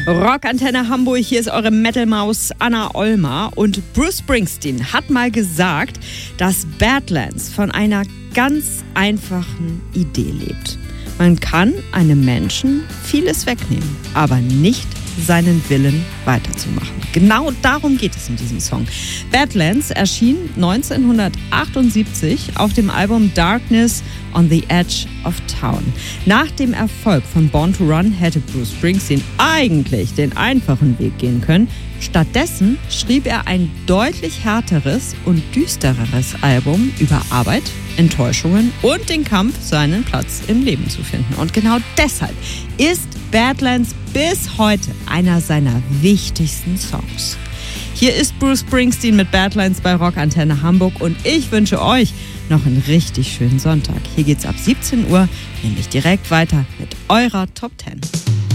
Rockantenne Hamburg, hier ist eure Metal-Maus Anna Ollmer. Und Bruce Springsteen hat mal gesagt, dass Badlands von einer ganz einfachen Idee lebt. Man kann einem Menschen vieles wegnehmen, aber nicht seinen Willen weiterzumachen. Genau darum geht es in diesem Song. Badlands erschien 1978 auf dem Album Darkness on the Edge of Town. Nach dem Erfolg von Born to Run hätte Bruce Springsteen eigentlich den einfachen Weg gehen können. Stattdessen schrieb er ein deutlich härteres und düstereres Album über Arbeit, Enttäuschungen und den Kampf, seinen Platz im Leben zu finden. Und genau deshalb ist Badlands bis heute einer seiner wichtigsten Songs. Hier ist Bruce Springsteen mit Badlands bei Rockantenne Hamburg und ich wünsche euch noch einen richtig schönen Sonntag. Hier geht's ab 17 Uhr, nämlich direkt weiter mit eurer Top 10.